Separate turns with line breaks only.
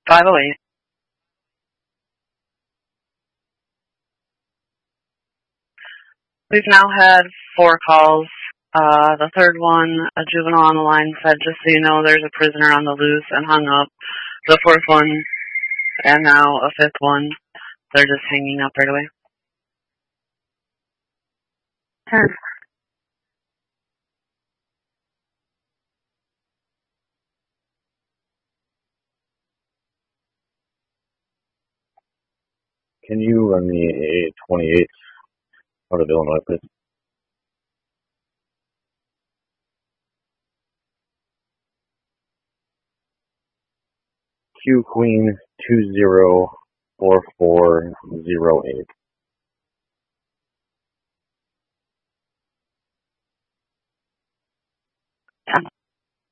508. We've now had 4 calls. The third one, a juvenile on the line said, just so you know, there's a prisoner on the loose, and hung up. The fourth one, and now a fifth one, they're just hanging up right away. 10.
Can you run the 28 out of Illinois, please? Q Queen 204408.